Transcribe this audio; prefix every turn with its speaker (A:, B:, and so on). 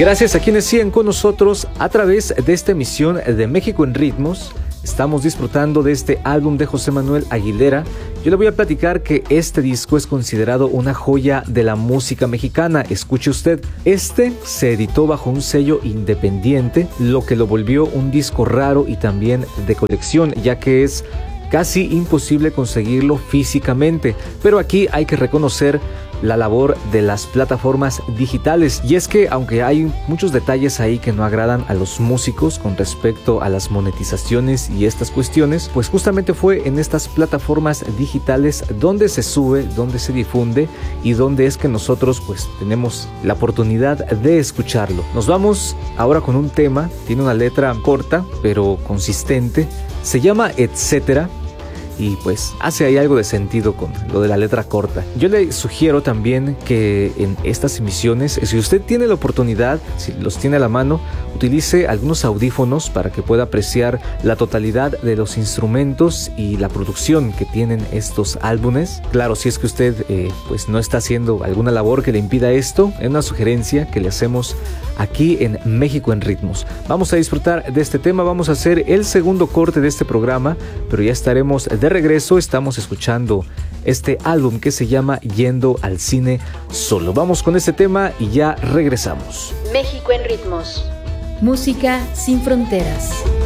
A: Gracias a quienes siguen con nosotros a través de esta emisión de México en Ritmos. Estamos disfrutando de este álbum de José Manuel Aguilera. Yo le voy a platicar que este disco es considerado una joya de la música mexicana. Escuche usted, este se editó bajo un sello independiente, lo que lo volvió un disco raro y también de colección, ya que es casi imposible conseguirlo físicamente. Pero aquí hay que reconocer la labor de las plataformas digitales, y es que aunque hay muchos detalles ahí que no agradan a los músicos con respecto a las monetizaciones y estas cuestiones, pues justamente fue en estas plataformas digitales donde se sube, donde se difunde y donde es que nosotros pues tenemos la oportunidad de escucharlo. Nos vamos ahora con un tema, tiene una letra corta pero consistente, se llama Etcétera. Y pues hace ahí algo de sentido con lo de la letra corta. Yo le sugiero también que en estas emisiones, si usted tiene la oportunidad, si los tiene a la mano, utilice algunos audífonos para que pueda apreciar la totalidad de los instrumentos y la producción que tienen estos álbumes. Claro, si es que usted pues no está haciendo alguna labor que le impida esto, es una sugerencia que le hacemos aquí en México en Ritmos. Vamos a disfrutar de este tema, vamos a hacer el segundo corte de este programa, pero ya estaremos de regreso. Estamos escuchando este álbum que se llama Yendo al Cine Solo. Vamos con este tema y ya regresamos.
B: México en Ritmos.
C: Música sin fronteras.